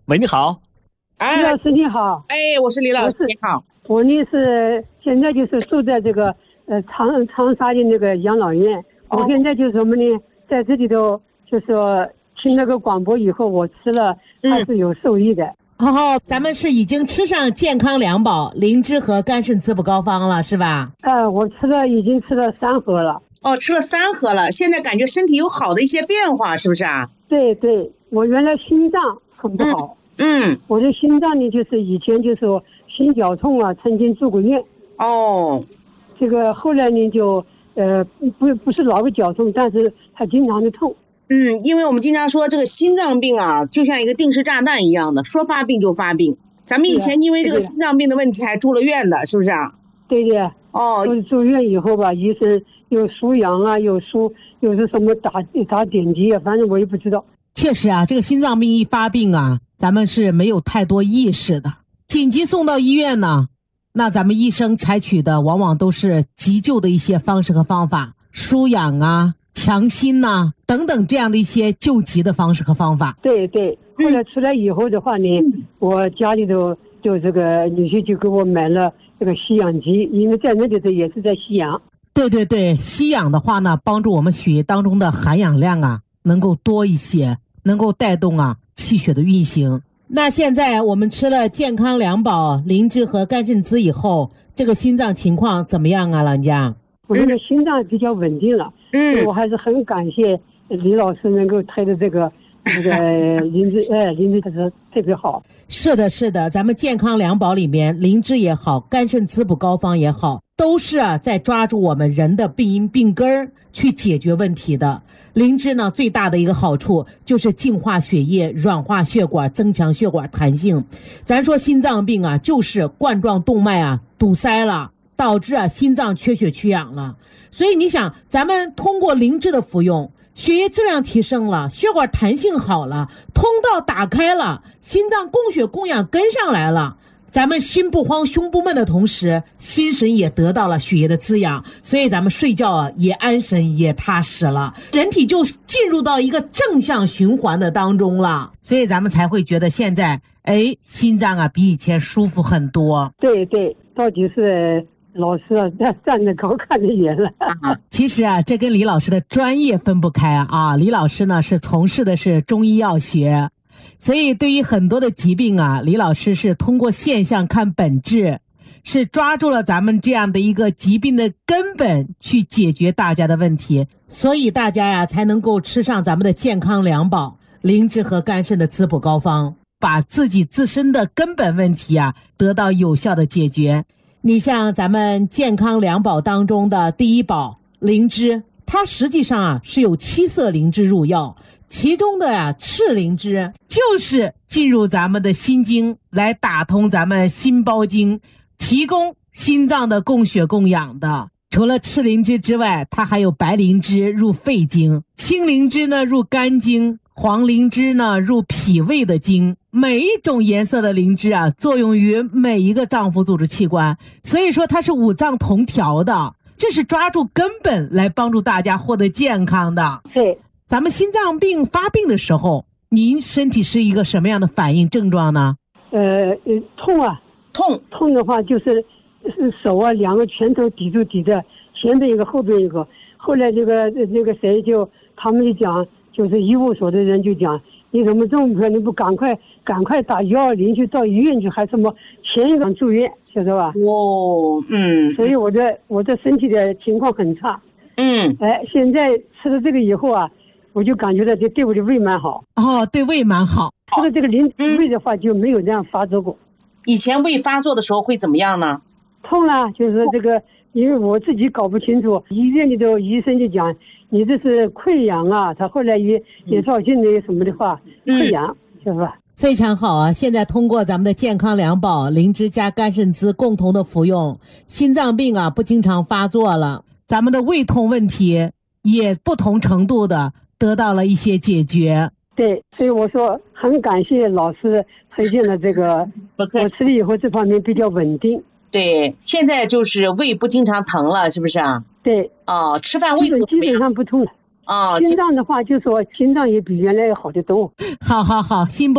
喂，你好。 李老师你好。 我是李老师，你好。 我呢是现在就是住在这个长沙的那个养老院。我现在就是什么呢，在这里头就说听那个广播以后，我吃了还是有受益的。 咱们是已经吃上健康2宝灵芝和肝肾滋补膏方了是吧？ 我已经吃了3盒了。 吃了3盒了，现在感觉身体有好的一些变化，是不是啊？ 对，我原来心脏很不好。我的心脏呢，就是以前就是心绞痛啊，曾经住过院。这个后来呢就不是老个绞痛，但是它经常的痛。 因为我们经常说这个心脏病啊，就像一个定时炸弹一样的，说发病就发病。咱们以前因为这个心脏病的问题还住了院的，是不是啊？ 对的。住院以后吧，医生有输氧啊，有是什么打点滴啊，反正我也不知道。 确实啊，这个心脏病一发病啊，咱们是没有太多意识的，紧急送到医院呢，那咱们医生采取的往往都是急救的一些方式和方法，输氧啊、强心啊等等这样的一些救急的方式和方法。 对，后来出来以后的话呢，我家里头就这个女婿就给我买了这个吸氧机，因为在那里头也是在吸氧。 对，吸氧的话呢，帮助我们血液当中的含氧量啊能够多一些，能够带动气血的运行。那现在我们吃了健康2宝灵芝和肝肾滋以后，这个心脏情况怎么样啊，老人家？ 我这个心脏比较稳定了。我还是很感谢李老师能够推的这个灵芝它是特别好。 是的，咱们健康2宝里面，灵芝也好，肝肾滋补膏方也好，都是在抓住我们人的病因病根去解决问题的。灵芝呢，最大的一个好处就是净化血液、软化血管、增强血管弹性。咱说心脏病啊，就是冠状动脉堵塞了，导致心脏缺血缺氧了。所以你想，咱们通过灵芝的服用，血液质量提升了，血管弹性好了，通道打开了，心脏供血供氧跟上来了，咱们心不慌胸不闷的同时，心神也得到了血液的滋养，所以咱们睡觉也安神也踏实了，人体就进入到一个正向循环的当中了，所以咱们才会觉得现在心脏比以前舒服很多。 对，到底是老师站得高看得远了。 其实这跟李老师的专业分不开李老师呢是从事的是中医药学，所以对于很多的疾病李老师是通过现象看本质，是抓住了咱们这样的一个疾病的根本去解决大家的问题，所以大家才能够吃上咱们的健康2宝灵芝和肝肾的滋补膏方，把自己自身的根本问题得到有效的解决。你像咱们健康2宝当中的第1宝灵芝，它实际上是有7色灵芝入药，其中的赤灵芝就是进入咱们的心经，来打通咱们心包经，提供心脏的供血供氧的。除了赤灵芝之外，它还有白灵芝入肺经，青灵芝呢入肝经，黄灵芝呢入脾胃的经。每一种颜色的灵芝作用于每一个脏腑组织器官，所以说它是5脏同调的，这是抓住根本来帮助大家获得健康的。 对， 咱们心脏病发病的时候，您身体是一个什么样的反应症状呢？ 痛的话就是手2个拳头抵着，前边一个后边一个。后来那个谁他们就讲，就是医务所的人就讲，你怎么这么快，你不赶快打120去到医院去，还什么前一个住院，晓得吧？所以我的身体的情况很差。现在吃了这个以后我就感觉到对我的胃蛮好。 对胃蛮好。 吃了这个灵芝胃的话就没有这样发作过。 以前胃发作的时候会怎么样呢？ 痛了，就是这个，因为我自己搞不清楚，医院里头医生就讲你这是溃疡他后来也照镜的什么的话，溃疡，是吧？ 非常好现在通过咱们的健康2宝灵芝加肝肾滋共同的服用，心脏病不经常发作了，咱们的胃痛问题也不同程度的得到了一些解决。 对，所以我说很感谢老师推荐了这个，我吃了以后这方面比较稳定。 对，现在就是胃不经常疼了，是不是啊？ 对。 吃饭胃基本上不痛了。心脏的话，就说心脏也比原来好得多。 好，心